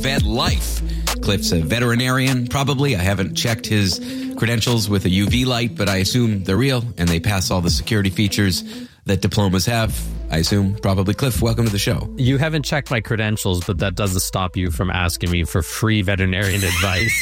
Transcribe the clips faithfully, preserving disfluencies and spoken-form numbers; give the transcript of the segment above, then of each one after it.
Vet Life. Cliff's a veterinarian, probably. I haven't checked his credentials with a U V light, but I assume they're real and they pass all the security features that diplomas have. I assume, probably. Cliff, welcome to the show. You haven't checked my credentials, but that doesn't stop you from asking me for free veterinarian advice.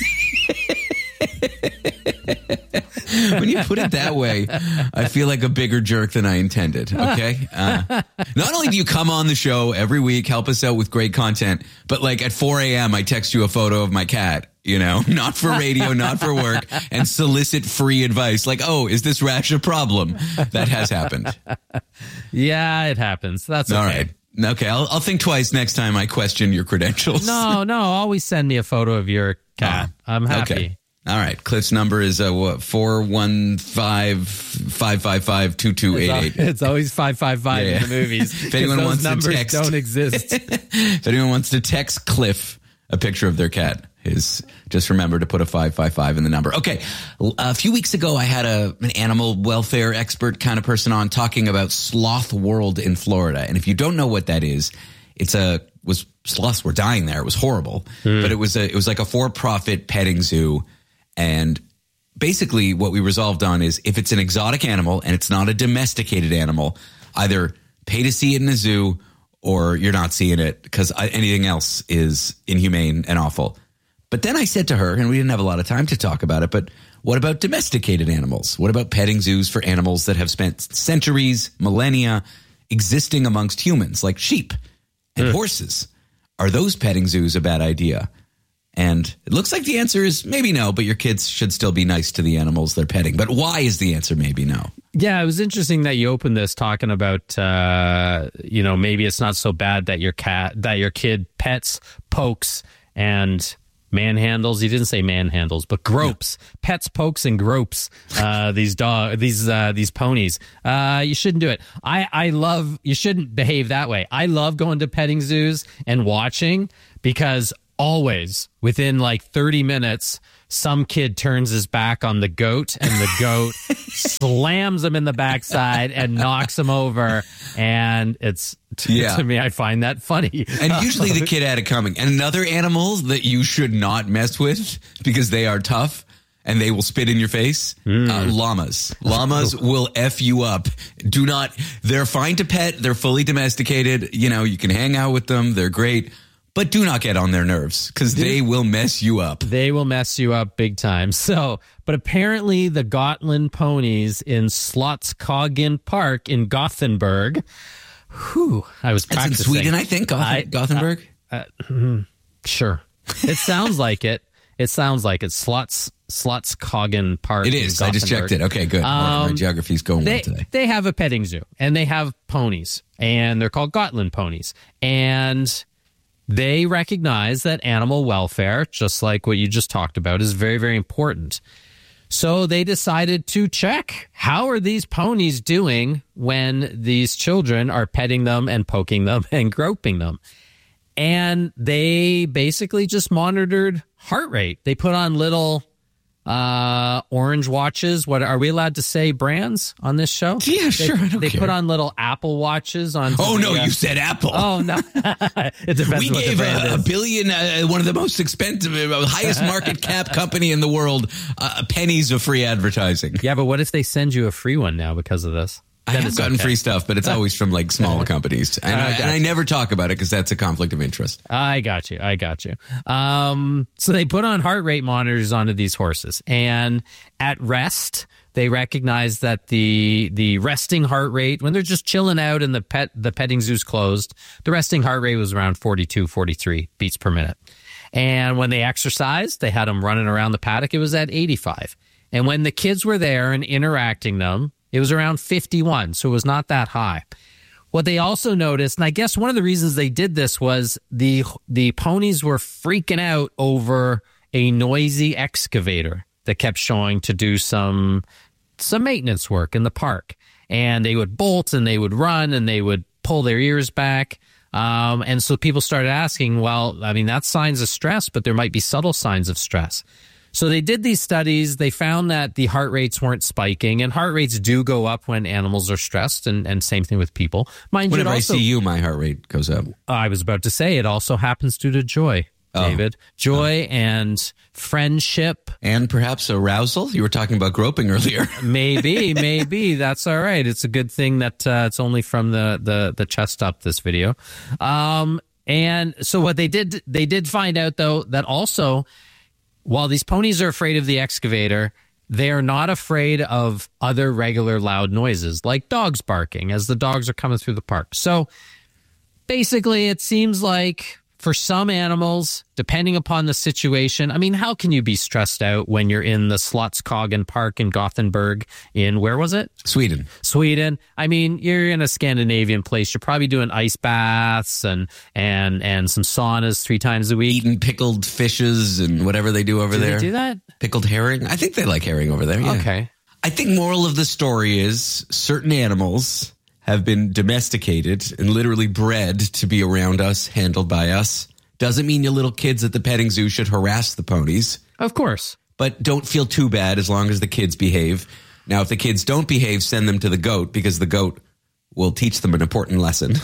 When you put it that way, I feel like a bigger jerk than I intended, okay? Uh, not only do you come on the show every week, help us out with great content, but like at four a.m. I text you a photo of my cat, you know, not for radio, not for work, and solicit free advice. Like, oh, is this rash a problem? That has happened. Yeah, it happens. That's okay. All right. Okay, I'll, I'll think twice next time I question your credentials. No, no, always send me a photo of your cat. Oh, I'm happy. Okay. All right. Cliff's number is uh, what, four one five, five five five, two two eight eight. It's always five five five yeah, yeah. in the movies. If anyone those wants numbers to text, don't exist. If anyone wants to text Cliff a picture of their cat, his, just remember to put a five five five in the number. Okay. A few weeks ago, I had a an animal welfare expert kind of person on talking about Sloth World in Florida. And if you don't know what that is, it's a was sloths were dying there. It was horrible, mm. but it was a it was like a for-profit petting zoo. And basically what we resolved on is if it's an exotic animal and it's not a domesticated animal, either pay to see it in a zoo or you're not seeing it because anything else is inhumane and awful. But then I said to her, and we didn't have a lot of time to talk about it, but what about domesticated animals? What about petting zoos for animals that have spent centuries, millennia existing amongst humans, like sheep and mm. horses? Are those petting zoos a bad idea? And it looks like the answer is maybe no, but your kids should still be nice to the animals they're petting. But why is the answer maybe no? Yeah, it was interesting that you opened this talking about, uh, you know, maybe it's not so bad that your cat, that your kid pets, pokes, and manhandles. He didn't say manhandles, but gropes, yeah. pets, pokes, and gropes. Uh, these dog, these uh, these ponies. Uh, you shouldn't do it. I I love. You shouldn't behave that way. I love going to petting zoos and watching because always within like thirty minutes, some kid turns his back on the goat and the goat slams him in the backside and knocks him over. And it's, to, yeah. to me, I find that funny. And usually the kid had it coming. And other animals that you should not mess with because they are tough and they will spit in your face. Mm. Uh, llamas. Llamas will F you up. Do not, they're fine to pet. They're fully domesticated. You know, you can hang out with them. They're great. But do not get on their nerves because they will mess you up. They will mess you up big time. So, but apparently the Gotland ponies in Slottsskogen Park in Gothenburg. Whew, I was That's practicing. in Sweden, I think, Goth- I, Gothenburg. Uh, uh, sure. It sounds like it. It sounds like it. Slots, Slottsskogen Park. It is. I just checked it. Okay, good. Um, My geography's going they, well today. They have a petting zoo and they have ponies and they're called Gotland ponies. And they recognize that animal welfare, just like what you just talked about, is very, very important. So they decided to check how are these ponies doing when these children are petting them and poking them and groping them. And they basically just monitored heart rate. They put on little uh, orange watches. What are we allowed to say brands on this show? Yeah, they, sure. I don't they care. put on little Apple watches on. Oh, no, the, uh, you said Apple. Oh, no. It depends we what gave the brand a, is. a billion, uh, one of the most expensive, uh, highest market cap company in the world, uh, pennies of free advertising. Yeah, but what if they send you a free one now because of this? I Then have it's gotten okay. free stuff, but it's always from like smaller companies. And I, I and I never talk about it because that's a conflict of interest. I got you. I got you. Um, so they put on heart rate monitors onto these horses. And at rest, they recognize that the the resting heart rate, when they're just chilling out and the pet the petting zoo's closed, the resting heart rate was around forty-two, forty-three beats per minute. And when they exercised, they had them running around the paddock, it was at eighty-five. And when the kids were there and interacting them, it was around fifty-one, so it was not that high. What they also noticed, and I guess one of the reasons they did this was the the ponies were freaking out over a noisy excavator that kept showing to do some some maintenance work in the park. And they would bolt and they would run and they would pull their ears back. Um, and so people started asking, well, I mean, that's signs of stress, but there might be subtle signs of stress. So they did these studies. They found that the heart rates weren't spiking, and heart rates do go up when animals are stressed, and, and same thing with people. Mind Whenever you, also, I see you, my heart rate goes up. I was about to say it also happens due to joy. David. Joy oh. and friendship. And perhaps arousal. You were talking about groping earlier. maybe, maybe. That's all right. It's a good thing that uh, it's only from the, the, the chest up, this video. Um, and so what they did, they did find out, though, that also, while these ponies are afraid of the excavator, they are not afraid of other regular loud noises, like dogs barking as the dogs are coming through the park. So basically, it seems like for some animals, depending upon the situation, I mean, how can you be stressed out when you're in the Slottsskogen Park in Gothenburg in, where was it? Sweden. Sweden. I mean, you're in a Scandinavian place. You're probably doing ice baths and and and some saunas three times a week. Eating pickled fishes and whatever they do over do there. They do that? Pickled herring? I think they like herring over there, yeah. Okay. I think moral of the story is certain animals have been domesticated and literally bred to be around us, handled by us. Doesn't mean your little kids at the petting zoo should harass the ponies. Of course. But don't feel too bad as long as the kids behave. Now, if the kids don't behave, send them to the goat, because the goat will teach them an important lesson.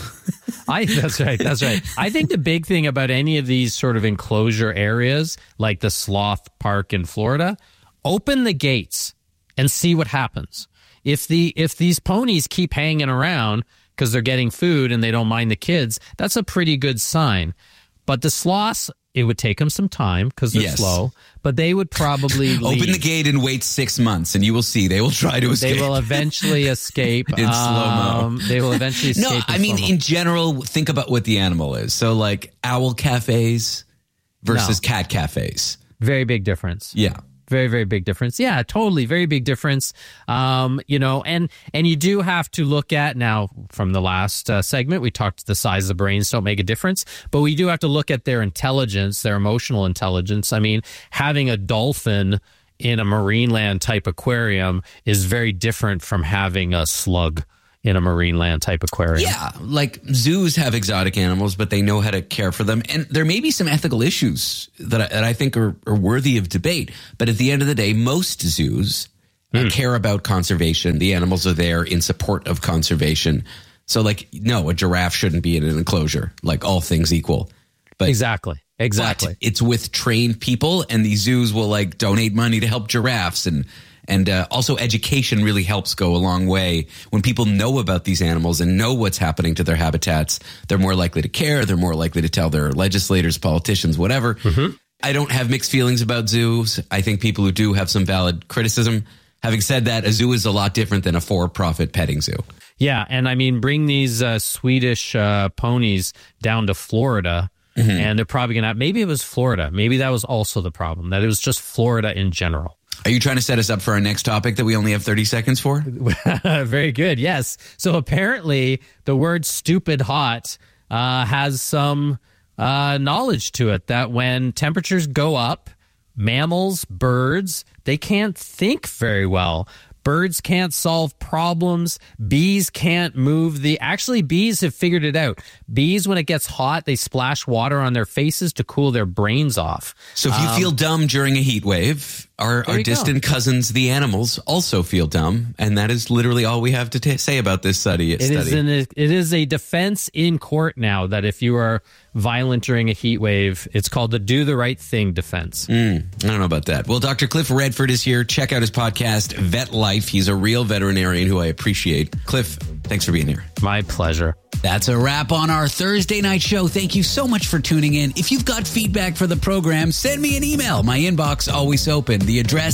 I that's right. That's right. I think the big thing about any of these sort of enclosure areas, like the Sloth Park in Florida, open the gates and see what happens. If the if these ponies keep hanging around because they're getting food and they don't mind the kids, that's a pretty good sign. But the sloths, it would take them some time because they're yes. slow, but they would probably leave. Open the gate and wait six months, and you will see they will try to escape. They will eventually escape in um, slow-mo. They will eventually escape. No, in I mean, slow-mo. in general, think about what the animal is. So, like owl cafes versus no. cat cafes. Very big difference. Yeah. Very, very big difference. Yeah, totally. Very big difference. Um, you know, and and you do have to look at, now from the last uh, segment, we talked the size of the brains don't make a difference, but we do have to look at their intelligence, their emotional intelligence. I mean, having a dolphin in a Marineland type aquarium is very different from having a slug in a Marineland type aquarium. Yeah, like zoos have exotic animals, but they know how to care for them. And there may be some ethical issues that I, that I think are, are worthy of debate. But at the end of the day, most zoos mm. uh, care about conservation. The animals are there in support of conservation. So, like, no, a giraffe shouldn't be in an enclosure, like all things equal. But exactly. Exactly. But it's with trained people, and these zoos will, like, donate money to help giraffes. And And uh, also education really helps go a long way. When people know about these animals and know what's happening to their habitats, they're more likely to care. They're more likely to tell their legislators, politicians, whatever. Mm-hmm. I don't have mixed feelings about zoos. I think people who do have some valid criticism. Having said that, a zoo is a lot different than a for-profit petting zoo. Yeah, and I mean, bring these uh, Swedish uh, ponies down to Florida, mm-hmm. and they're probably going to have, maybe it was Florida. Maybe that was also the problem, that it was just Florida in general. Are you trying to set us up for our next topic that we only have thirty seconds for? Very good. Yes. So apparently the word stupid hot uh, has some uh, knowledge to it, that when temperatures go up, mammals, birds, they can't think very well. Birds can't solve problems. Bees can't move the... Actually, bees have figured it out. Bees, when it gets hot, they splash water on their faces to cool their brains off. So if you um, feel dumb during a heat wave, our, our distant go. cousins, the animals, also feel dumb. And that is literally all we have to t- say about this study. It is, an, it is a defense in court now that if you are violent during a heat wave, it's called the do the right thing defense. Mm, I don't know about that. Well, Doctor Cliff Redford is here. Check out his podcast, Vet Life. He's a real veterinarian who I appreciate. Cliff, thanks for being here. My pleasure. That's a wrap on our Thursday night show. Thank you so much for tuning in. If you've got feedback for the program, send me an email. My inbox always open. The address